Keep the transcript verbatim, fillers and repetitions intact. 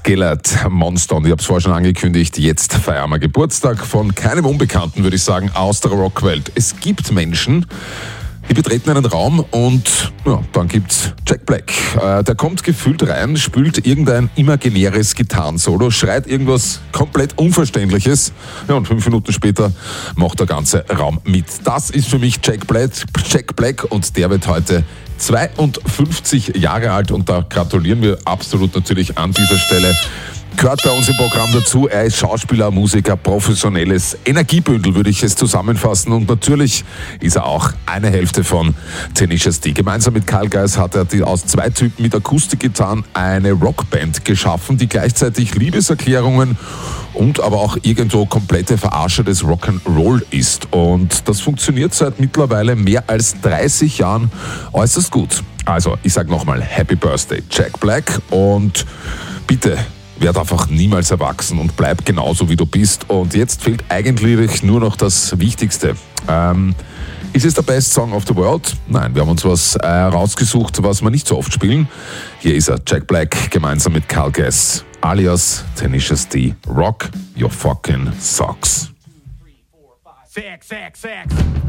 Skillet Monster. Und ich habe es vorher schon angekündigt, jetzt feiern wir Geburtstag von keinem Unbekannten, würde ich sagen, aus der Rockwelt. Es gibt Menschen, die betreten einen Raum und ja, dann gibt's Jack Black. Äh, der kommt gefühlt rein, spielt irgendein imaginäres Gitarrensolo, schreit irgendwas komplett Unverständliches. Ja, und fünf Minuten später macht der ganze Raum mit. Das ist für mich Jack Black, Jack Black und der wird heute zweiundfünfzig Jahre alt und da gratulieren wir absolut natürlich an dieser Stelle. Gehört bei uns im Programm dazu. Er ist Schauspieler, Musiker, professionelles Energiebündel, würde ich es zusammenfassen. Und natürlich ist er auch eine Hälfte von Tenacious D. Gemeinsam mit Kyle Gass hat er die aus zwei Typen mit Akustikgitarren eine Rockband geschaffen, die gleichzeitig Liebeserklärungen und aber auch irgendwo komplette Verarsche des Rock'n'Roll ist. Und das funktioniert seit mittlerweile mehr als dreißig Jahren äußerst gut. Also, ich sage nochmal Happy Birthday, Jack Black, und bitte werd einfach niemals erwachsen und bleib genauso wie du bist. Und jetzt fehlt eigentlich nur noch das Wichtigste. Ähm, ist es der Best Song of the World? Nein, wir haben uns was äh, rausgesucht, was wir nicht so oft spielen. Hier ist er, Jack Black, gemeinsam mit Kyle Gass, alias Tenacious D. Rock your fucking socks. Six, six, six.